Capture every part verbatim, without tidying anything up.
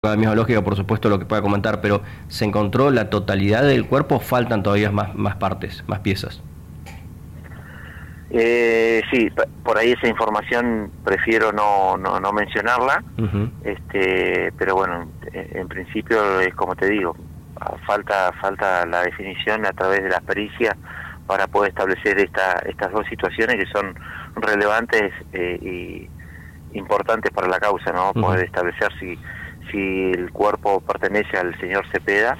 la misma lógica, por supuesto, lo que pueda comentar, pero ¿se encontró la totalidad del cuerpo o faltan todavía más, más partes, más piezas? Eh, sí, por ahí esa información prefiero no, no, no mencionarla, Uh-huh. este, pero bueno, en principio es como te digo, falta falta la definición a través de las pericias para poder establecer esta, estas dos situaciones que son relevantes eh, y importantes para la causa, ¿no? Uh-huh. Poder establecer si si el cuerpo pertenece al señor Cepeda,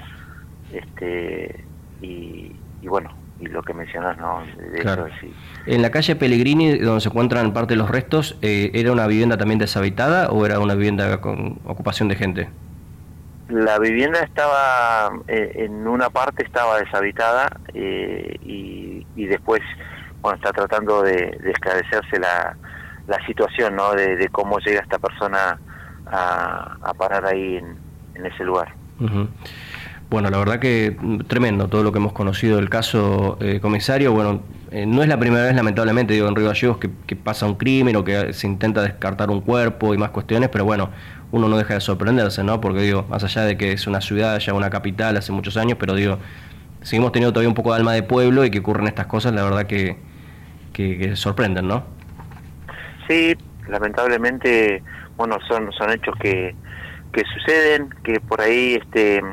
este, y, y bueno, y lo que mencionas, ¿no? De Claro. eso, sí. En la calle Pellegrini, donde se encuentran parte de los restos, eh, ¿era una vivienda también deshabitada o era una vivienda con ocupación de gente? La vivienda estaba, eh, en una parte estaba deshabitada eh, y, y después, bueno, está tratando de, de esclarecerse la, la situación, ¿no? De, de cómo llega esta persona a, a parar ahí en, en ese lugar. Uh-huh. Bueno, la verdad que tremendo todo lo que hemos conocido del caso, eh, comisario. Bueno, eh, no es la primera vez, lamentablemente, digo, en Río Gallegos que, que pasa un crimen o que se intenta descartar un cuerpo y más cuestiones, pero bueno, uno no deja de sorprenderse, ¿no? Porque digo, más allá de que es una ciudad, ya una capital hace muchos años, pero digo, seguimos teniendo todavía un poco de alma de pueblo y que ocurren estas cosas, la verdad que, que, que sorprenden, ¿no? Sí, lamentablemente, bueno, son, son hechos que, que suceden, que por ahí, este...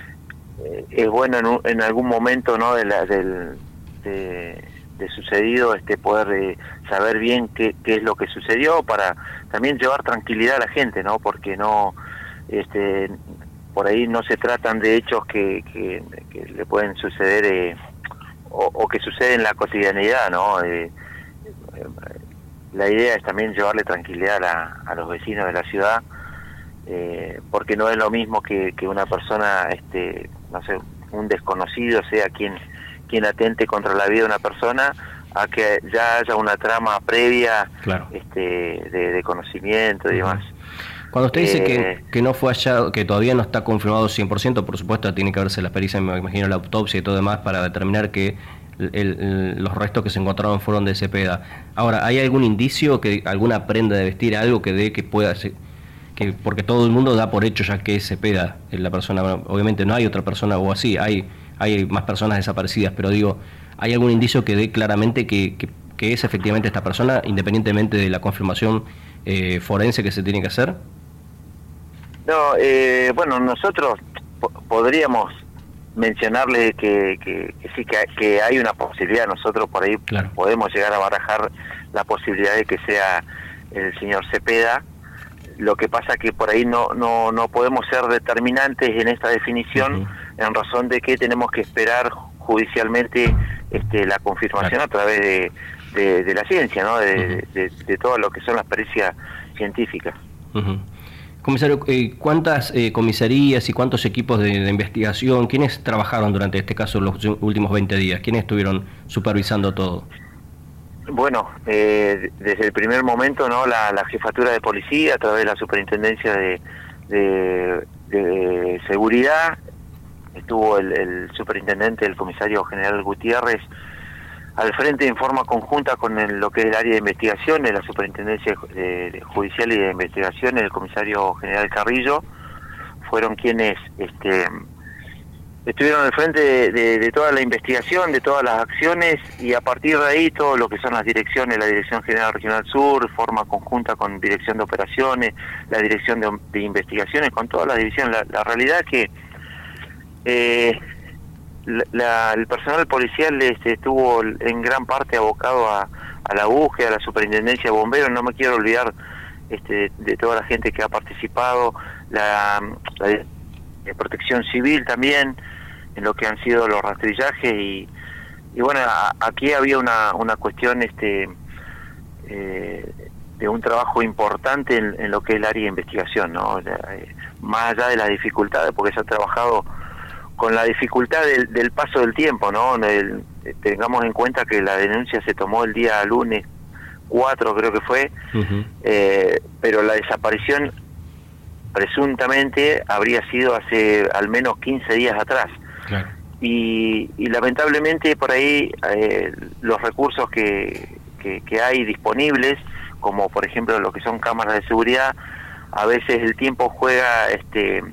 es bueno en, un, en algún momento, ¿no? de, la, del, de, de sucedido este poder eh, saber bien qué, qué es lo que sucedió para también llevar tranquilidad a la gente, ¿no? Porque no este por ahí no se tratan de hechos que, que, que le pueden suceder eh, o, o que suceden en la cotidianidad, ¿no? Eh, eh, la idea es también llevarle tranquilidad a, la, a los vecinos de la ciudad, eh, porque no es lo mismo que, que una persona este no sé, un desconocido sea quien quien atente contra la vida de una persona, a que ya haya una trama previa, claro, este de, de conocimiento y demás. Cuando usted eh, dice que, que no fue hallado, que todavía no está confirmado cien por ciento, por supuesto tiene que verse las pericias, me imagino la autopsia y todo demás, para determinar que el, el, los restos que se encontraron fueron de Cepeda. Ahora, ¿hay algún indicio, que alguna prenda de vestir, algo que dé que pueda ser, que porque todo el mundo da por hecho ya que es Cepeda la persona? Bueno, obviamente no hay otra persona o así, hay hay más personas desaparecidas, pero digo, ¿hay algún indicio que dé claramente que, que, que es efectivamente esta persona, independientemente de la confirmación eh, forense que se tiene que hacer? No, eh, bueno, nosotros po podríamos mencionarle que, que, que sí, que, que hay una posibilidad, nosotros por ahí, claro, podemos llegar a barajar la posibilidad de que sea el señor Cepeda. Lo que pasa que por ahí no no no podemos ser determinantes en esta definición, uh-huh, en razón de que tenemos que esperar judicialmente este la confirmación, claro, a través de, de, de la ciencia, ¿no? De, uh-huh, de, de todo lo que son las pericias científicas. Uh-huh. Comisario, eh, ¿cuántas eh, comisarías y cuántos equipos de, de investigación, quiénes trabajaron durante este caso los últimos veinte días? ¿Quiénes estuvieron supervisando todo? Bueno, eh, desde el primer momento, ¿no? La, la jefatura de policía, a través de la superintendencia de, de, de seguridad, estuvo el, el superintendente, el comisario general Gutiérrez, al frente en forma conjunta con el, lo que es el área de investigaciones, la superintendencia de, de judicial y de investigaciones, el comisario general Carrillo, fueron quienes este estuvieron al frente de, de, de toda la investigación, de todas las acciones, y a partir de ahí todo lo que son las direcciones, la Dirección General Regional Sur, forma conjunta con Dirección de Operaciones, la Dirección de, de Investigaciones, con todas las divisiones. La, la realidad es que eh, la, la, el personal policial este, estuvo en gran parte abocado a, a la búsqueda, a la Superintendencia de Bomberos. No me quiero olvidar este, de toda la gente que ha participado, la, la de Protección Civil también, en lo que han sido los rastrillajes, y, y bueno, a, aquí había una, una cuestión este eh, de un trabajo importante en, en lo que es el área de investigación, ¿no? Eh, más allá de las dificultades, porque se ha trabajado con la dificultad del, del paso del tiempo, ¿no? El, tengamos en cuenta que la denuncia se tomó el día lunes cuatro, creo que fue, uh-huh, eh, pero la desaparición presuntamente habría sido hace al menos quince días atrás. Claro. Y, y lamentablemente por ahí eh, los recursos que, que, que hay disponibles, como por ejemplo lo que son cámaras de seguridad, a veces el tiempo juega este